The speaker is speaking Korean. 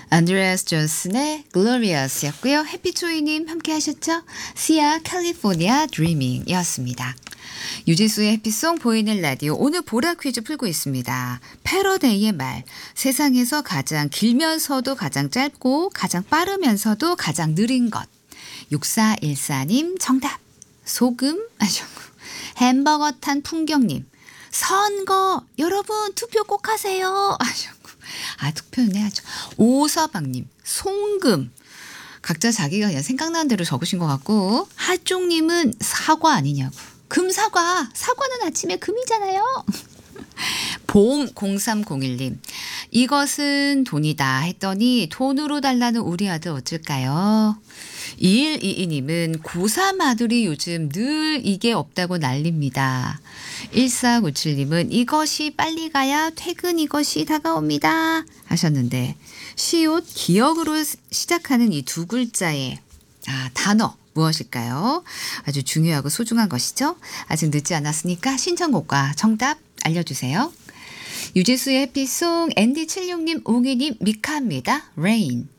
안드레아스 존슨의 Glorious였고요. 해피조이님 함께 하셨죠? 시아 캘리포니아 드리밍 이었습니다. 유지수의 해피송 보이는 라디오 오늘 보라 퀴즈 풀고 있습니다. 패러데이의 말 세상에서 가장 길면서도 가장 짧고 가장 빠르면서도 가장 느린 것 6414님 정답 소금 하셨고 햄버거 탄 풍경님 선거 여러분 투표 꼭 하세요 하셨고 투표는 해야죠. 오서방님 송금 각자 자기가 그냥 생각나는 대로 적으신 것 같고 하종님은 사과 아니냐고 금사과 사과는 아침에 금이잖아요. 봄 0301님 이것은 돈이다 했더니 돈으로 달라는 우리 아들 어쩔까요? 2122님은 고3 아들이 요즘 늘 이게 없다고 난립니다. 1497님은 이것이 빨리 가야 퇴근 이것이 다가옵니다 하셨는데 시옷 기억으로 시작하는 이 두 글자의 단어 무엇일까요? 아주 중요하고 소중한 것이죠. 아직 늦지 않았으니까 신청곡과 정답 알려주세요. 유재수의 해피송 앤디76님 옹이님 미카입니다. Rain